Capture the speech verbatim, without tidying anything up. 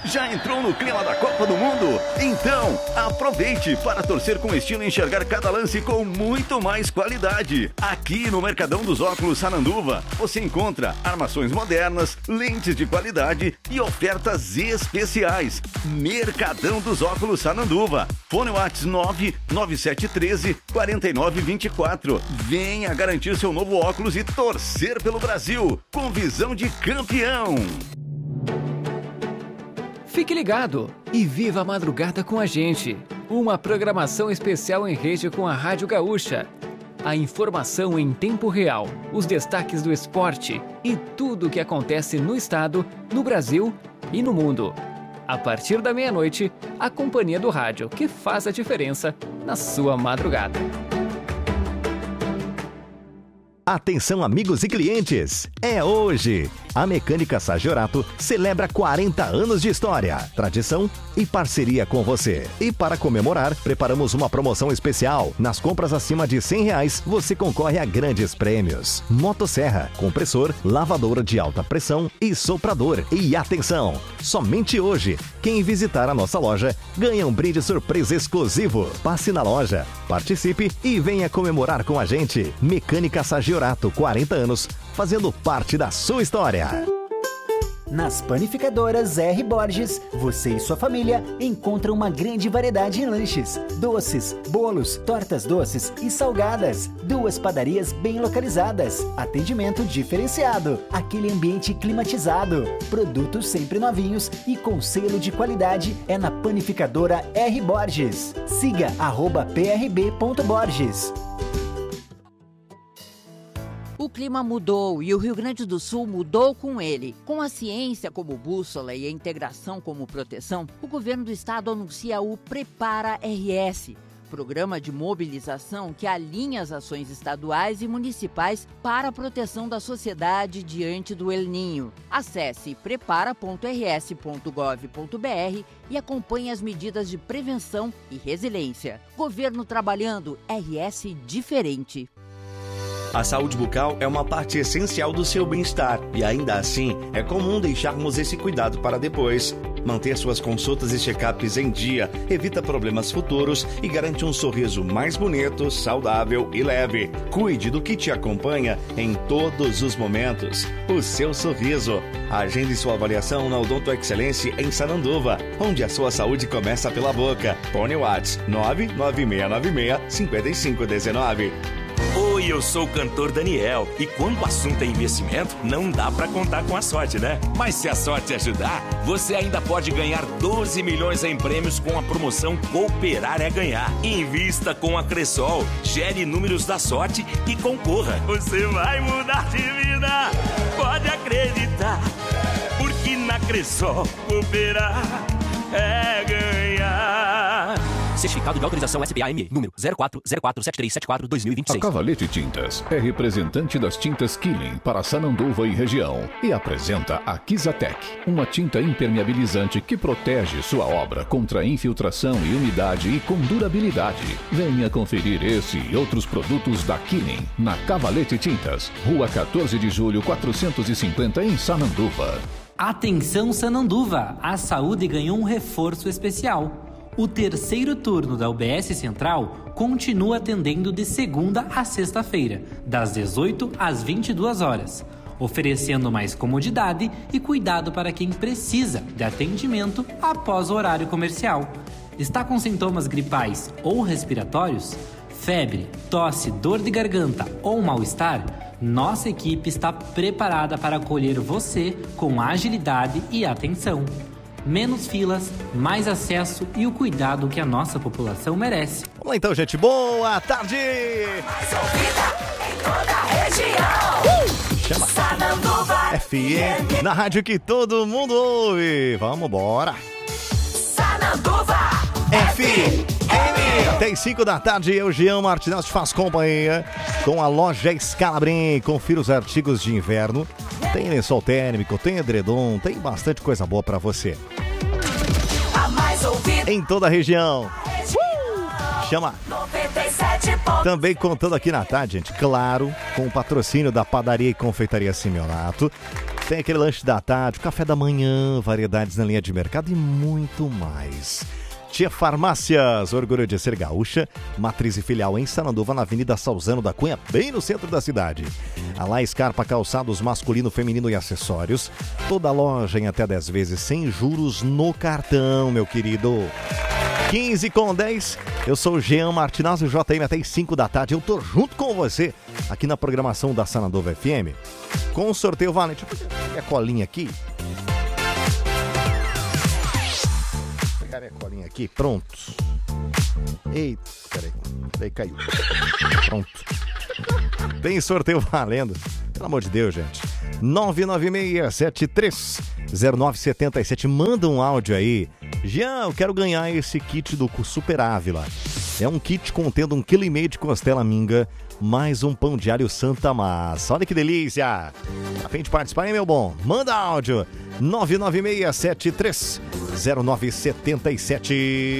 Já entrou no clima da Copa do Mundo? Então, aproveite para torcer com estilo e enxergar cada lance com muito mais qualidade. Aqui no Mercadão dos Óculos Sananduva, você encontra armações modernas, lentes de qualidade e ofertas especiais. Mercadão dos Óculos Sananduva. Fone WhatsApp nove nove sete um três quatro nove dois quatro. Venha garantir seu novo óculos e torcer pelo Brasil com visão de campeão. Fique ligado e viva a madrugada com a gente. Uma programação especial em rede com a Rádio Gaúcha. A informação em tempo real, os destaques do esporte e tudo o que acontece no estado, no Brasil e no mundo. A partir da meia-noite, a companhia do rádio que faz a diferença na sua madrugada. Atenção, amigos e clientes! É hoje! A Mecânica Sagiorato celebra quarenta anos de história, tradição e parceria com você. E para comemorar, preparamos uma promoção especial. Nas compras acima de cem reais, você concorre a grandes prêmios. Motosserra, compressor, lavadora de alta pressão e soprador. E atenção! Somente hoje, quem visitar a nossa loja ganha um brinde surpresa exclusivo. Passe na loja, participe e venha comemorar com a gente. Mecânica Sagiorato, quarenta anos, fazendo parte da sua história. Nas panificadoras R. Borges, você e sua família encontram uma grande variedade em lanches, doces, bolos, tortas doces e salgadas. Duas padarias bem localizadas, atendimento diferenciado, aquele ambiente climatizado, produtos sempre novinhos e com selo de qualidade é na panificadora R. Borges. Siga arroba p r b ponto borges. O clima mudou e o Rio Grande do Sul mudou com ele. Com a ciência como bússola e a integração como proteção, o governo do estado anuncia o Prepara R S, programa de mobilização que alinha as ações estaduais e municipais para a proteção da sociedade diante do El Ninho. Acesse prepara ponto r s ponto gov ponto b r e acompanhe as medidas de prevenção e resiliência. Governo trabalhando, R S diferente. A saúde bucal é uma parte essencial do seu bem-estar e ainda assim é comum deixarmos esse cuidado para depois. Manter suas consultas e check-ups em dia evita problemas futuros e garante um sorriso mais bonito, saudável e leve. Cuide do que te acompanha em todos os momentos. O seu sorriso. Agende sua avaliação na Odonto Excelência em Sananduva, onde a sua saúde começa pela boca. Fone WhatsApp nove nove seis nove seis cinco cinco um nove. Oi, eu sou o cantor Daniel e quando o assunto é investimento, não dá pra contar com a sorte, né? Mas se a sorte ajudar, você ainda pode ganhar doze milhões em prêmios com a promoção Cooperar é Ganhar. Invista com a Cressol, gere números da sorte e concorra. Você vai mudar de vida, pode acreditar, porque na Cressol cooperar é ganhar. Certificado de autorização S P A M, número zero quatro zero quatro sete três sete quatro dois mil e vinte e seis. A Cavalete Tintas é representante das tintas Killing para Sananduva e região e apresenta a Kizatec, uma tinta impermeabilizante que protege sua obra contra infiltração e umidade e com durabilidade. Venha conferir esse e outros produtos da Killing na Cavalete Tintas, Rua quatorze de julho quatrocentos e cinquenta em Sananduva. Atenção Sananduva, a saúde ganhou um reforço especial. O terceiro turno da U B S Central continua atendendo de segunda a sexta-feira, das dezoito às vinte e duas horas, oferecendo mais comodidade e cuidado para quem precisa de atendimento após o horário comercial. Está com sintomas gripais ou respiratórios? Febre, tosse, dor de garganta ou mal-estar? Nossa equipe está preparada para acolher você com agilidade e atenção. Menos filas, mais acesso e o cuidado que a nossa população merece. Vamos lá então, gente. Boa tarde! Mais ouvida em toda a região. Uh! Chama Sananduva F M, na rádio que todo mundo ouve. Vamos embora. Sananduva F M. Até as cinco da tarde, eu, Jean Martinez, te faço companhia com a loja Scalabrin. Confira os artigos de inverno. Tem lençol térmico, tem edredom, tem bastante coisa boa pra você. A mais ouvida em toda a região. Uh! Chama. Também contando aqui na tarde, gente, claro, com o patrocínio da Padaria e Confeitaria Simeonato. Tem aquele lanche da tarde, café da manhã, variedades na linha de mercado e muito mais. Tia Farmácias, orgulho de ser gaúcha, matriz e filial em Sananduva, na Avenida Salzano da Cunha, bem no centro da cidade. A La Scarpa Calçados masculino, feminino e acessórios. Toda loja em até dez vezes sem juros no cartão, meu querido. quinze com dez, eu sou o Jean Martinazzo, J M até as cinco da tarde. Eu tô junto com você aqui na programação da Sananduva F M com o sorteio valente. Deixa eu pegar a colinha aqui. Vou pegar minha colinha aqui, pronto. Eita, peraí, daí caiu. Pronto. Tem sorteio valendo. Pelo amor de Deus, gente. nove nove seis sete três zero nove sete sete. Manda um áudio aí. Jean, eu quero ganhar esse kit do Super Ávila. É um kit contendo um quilo e meio de costela minga, mais um pão de alho Santa Massa. Olha que delícia. A fim de participar, hein, meu bom? Manda áudio. nove nove seis sete três zero nove sete sete.